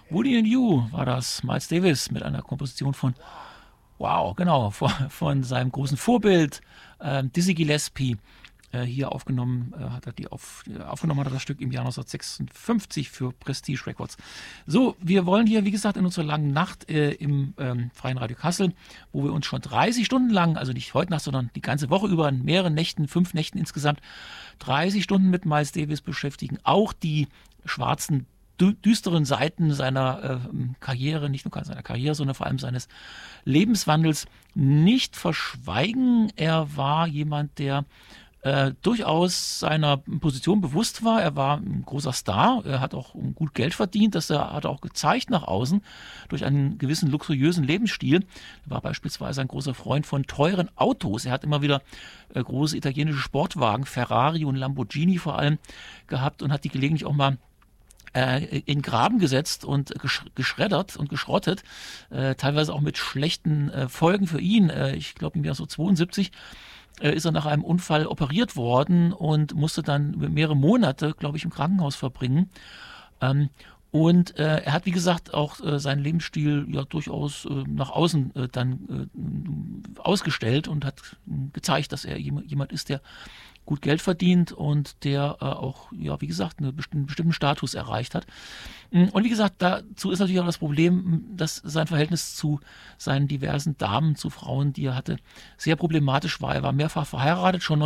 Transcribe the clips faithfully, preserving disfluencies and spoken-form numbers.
Woody and You war das, Miles Davis mit einer Komposition von, wow, genau, von, von seinem großen Vorbild ähm, Dizzy Gillespie. Äh, hier aufgenommen äh, hat er die auf, äh, aufgenommen hat er das Stück im Jahr neunzehnhundertsechsundfünfzig für Prestige Records. So, wir wollen hier, wie gesagt, in unserer langen Nacht äh, im ähm, Freien Radio Kassel, wo wir uns schon dreißig Stunden lang, also nicht heute Nacht, sondern die ganze Woche über, in mehreren Nächten, fünf Nächten insgesamt, dreißig Stunden mit Miles Davis beschäftigen. Auch die schwarzen, dü düsteren Seiten seiner äh, Karriere, nicht nur seiner Karriere, sondern vor allem seines Lebenswandels nicht verschweigen. Er war jemand, der Äh, durchaus seiner Position bewusst war. Er war ein großer Star, er hat auch gut Geld verdient, das er, hat er auch gezeigt nach außen durch einen gewissen luxuriösen Lebensstil. Er war beispielsweise ein großer Freund von teuren Autos. Er hat immer wieder äh, große italienische Sportwagen, Ferrari und Lamborghini vor allem gehabt und hat die gelegentlich auch mal äh, in den Graben gesetzt und gesch geschreddert und geschrottet, äh, teilweise auch mit schlechten äh, Folgen für ihn. Äh, ich glaube im Jahr so zweiundsiebzig ist er nach einem Unfall operiert worden und musste dann mehrere Monate, glaube ich, im Krankenhaus verbringen. Ähm, und äh, er hat, wie gesagt, auch äh, seinen Lebensstil ja durchaus äh, nach außen äh, dann äh, ausgestellt und hat äh, gezeigt, dass er jemand ist, der gut Geld verdient und der äh, auch, ja, wie gesagt, einen bestimmten, bestimmten Status erreicht hat. Und wie gesagt, dazu ist natürlich auch das Problem, dass sein Verhältnis zu seinen diversen Damen, zu Frauen, die er hatte, sehr problematisch war. Er war mehrfach verheiratet. Schon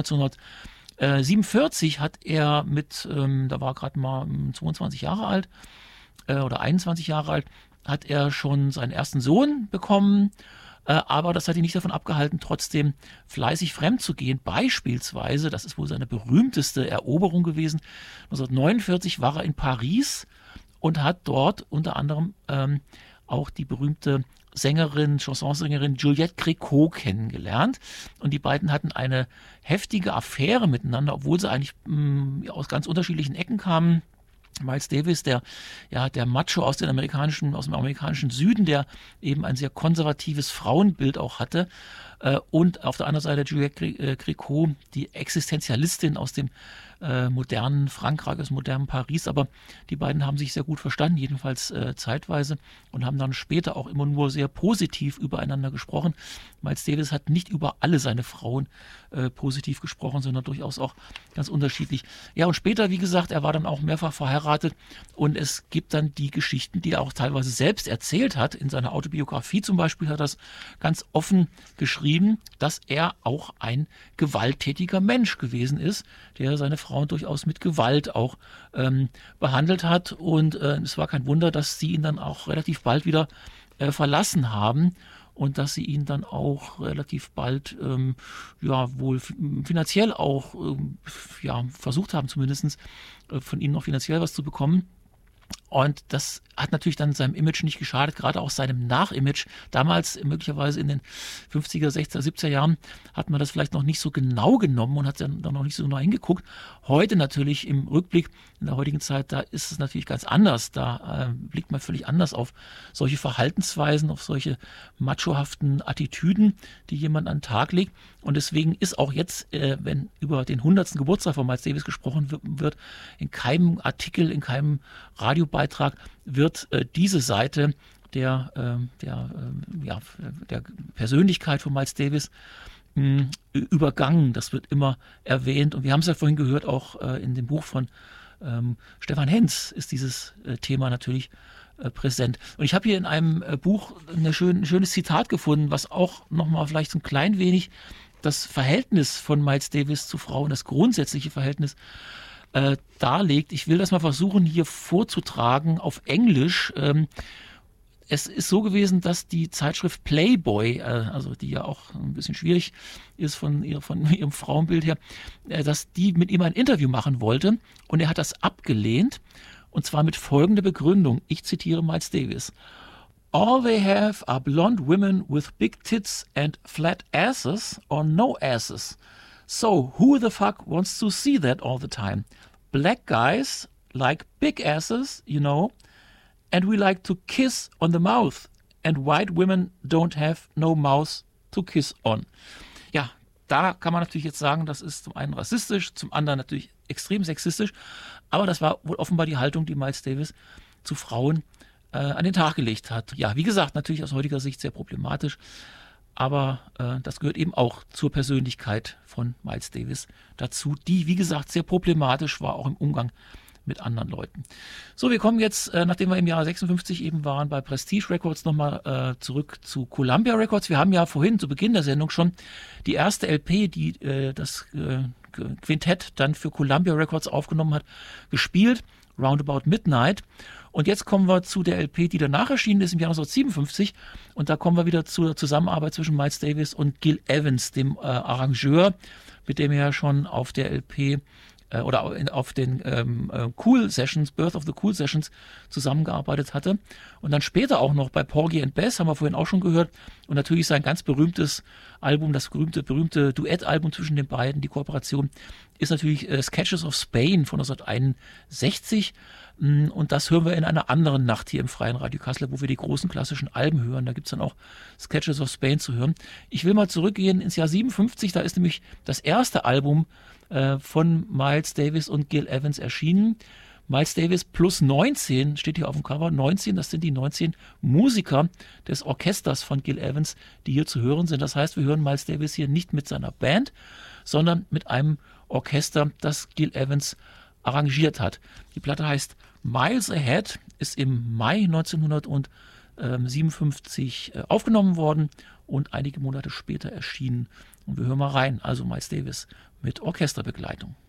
neunzehnhundertsiebenundvierzig hat er mit, ähm, da war er gerade mal zweiundzwanzig Jahre alt äh, oder einundzwanzig Jahre alt, hat er schon seinen ersten Sohn bekommen. Äh, aber das hat ihn nicht davon abgehalten, trotzdem fleißig fremd zu gehen. Beispielsweise, das ist wohl seine berühmteste Eroberung gewesen, neunzehnhundertneunundvierzig war er in Paris und hat dort unter anderem ähm, auch die berühmte Sängerin, Chansonsängerin Juliette Gréco kennengelernt. Und die beiden hatten eine heftige Affäre miteinander, obwohl sie eigentlich mh, aus ganz unterschiedlichen Ecken kamen. Miles Davis, der, ja, der Macho aus, den amerikanischen, aus dem amerikanischen Süden, der eben ein sehr konservatives Frauenbild auch hatte. Äh, und auf der anderen Seite Juliette Gréco, die Existenzialistin aus dem äh, modernen Frankreich, aus dem modernen Paris. Aber die beiden haben sich sehr gut verstanden, jedenfalls äh, zeitweise, und haben dann später auch immer nur sehr positiv übereinander gesprochen. Miles Davis hat nicht über alle seine Frauen äh, positiv gesprochen, sondern durchaus auch ganz unterschiedlich. Ja, und später, wie gesagt, er war dann auch mehrfach verheiratet und es gibt dann die Geschichten, die er auch teilweise selbst erzählt hat. In seiner Autobiografie zum Beispiel hat er das ganz offen geschrieben, dass er auch ein gewalttätiger Mensch gewesen ist, der seine Frauen durchaus mit Gewalt auch ähm, behandelt hat. Und äh, es war kein Wunder, dass sie ihn dann auch relativ bald wieder äh, verlassen haben. Und dass sie ihn dann auch relativ bald, ähm, ja, wohl finanziell auch, ähm, ja, versucht haben, zumindest äh, von ihm noch finanziell was zu bekommen. Und das hat natürlich dann seinem Image nicht geschadet, gerade auch seinem Nachimage. Damals, möglicherweise in den fünfziger, sechziger, siebziger Jahren, hat man das vielleicht noch nicht so genau genommen und hat dann noch nicht so genau hingeguckt. Heute natürlich im Rückblick, in der heutigen Zeit, da ist es natürlich ganz anders. Da äh, blickt man völlig anders auf solche Verhaltensweisen, auf solche machohaften Attitüden, die jemand an den Tag legt. Und deswegen ist auch jetzt, äh, wenn über den hundertsten Geburtstag von Miles Davis gesprochen wird, in keinem Artikel, in keinem Radiobeitrag wird äh, diese Seite der, äh, der, äh, ja, der Persönlichkeit von Miles Davis mh, übergangen. Das wird immer erwähnt. Und wir haben es ja vorhin gehört, auch äh, in dem Buch von ähm, Stefan Henz ist dieses äh, Thema natürlich äh, präsent. Und ich habe hier in einem äh, Buch eine schön, ein schönes Zitat gefunden, was auch nochmal vielleicht so ein klein wenig das Verhältnis von Miles Davis zu Frauen, das grundsätzliche Verhältnis äh, darlegt. Ich will das mal versuchen hier vorzutragen auf Englisch. Ähm, es ist so gewesen, dass die Zeitschrift Playboy, äh, also die ja auch ein bisschen schwierig ist von, ihr, von ihrem Frauenbild her, äh, dass die mit ihm ein Interview machen wollte und er hat das abgelehnt und zwar mit folgender Begründung. Ich zitiere Miles Davis. All they have are blonde women with big tits and flat asses or no asses. So who the fuck wants to see that all the time? Black guys like big asses, you know, and we like to kiss on the mouth. And white women don't have no mouth to kiss on. Ja, da kann man natürlich jetzt sagen, das ist zum einen rassistisch, zum anderen natürlich extrem sexistisch. Aber das war wohl offenbar die Haltung, die Miles Davis zu Frauen äh, an den Tag gelegt hat. Ja, wie gesagt, natürlich aus heutiger Sicht sehr problematisch, aber äh, das gehört eben auch zur Persönlichkeit von Miles Davis dazu, die, wie gesagt, sehr problematisch war, auch im Umgang mit anderen Leuten. So, wir kommen jetzt, äh, nachdem wir im Jahr sechsundfünfzig eben waren, bei Prestige Records nochmal äh, zurück zu Columbia Records. Wir haben ja vorhin zu Beginn der Sendung schon die erste L P, die äh, das äh, Quintett dann für Columbia Records aufgenommen hat, gespielt, Roundabout Midnight. Und jetzt kommen wir zu der L P, die danach erschienen ist, im Jahr neunzehnhundertsiebenundfünfzig. Und da kommen wir wieder zur Zusammenarbeit zwischen Miles Davis und Gil Evans, dem äh, Arrangeur, mit dem er ja schon auf der L P oder auf den ähm, Cool Sessions, Birth of the Cool Sessions zusammengearbeitet hatte. Und dann später auch noch bei Porgy and Bess, haben wir vorhin auch schon gehört. Und natürlich sein ganz berühmtes Album, das berühmte, berühmte Duettalbum zwischen den beiden, die Kooperation, ist natürlich äh, Sketches of Spain von neunzehnhunderteinundsechzig. Und das hören wir in einer anderen Nacht hier im Freien Radio Kassel, wo wir die großen klassischen Alben hören. Da gibt es dann auch Sketches of Spain zu hören. Ich will mal zurückgehen ins Jahr siebenundfünfzig. Da ist nämlich das erste Album äh, von Miles Davis und Gil Evans erschienen. Miles Davis plus neunzehn steht hier auf dem Cover. neunzehn, das sind die neunzehn Musiker des Orchesters von Gil Evans, die hier zu hören sind. Das heißt, wir hören Miles Davis hier nicht mit seiner Band, sondern mit einem Orchester, das Gil Evans arrangiert hat. Die Platte heißt Miles Ahead, ist im Mai neunzehnhundertsiebenundfünfzig aufgenommen worden und einige Monate später erschienen. Und wir hören mal rein, also Miles Davis mit Orchesterbegleitung.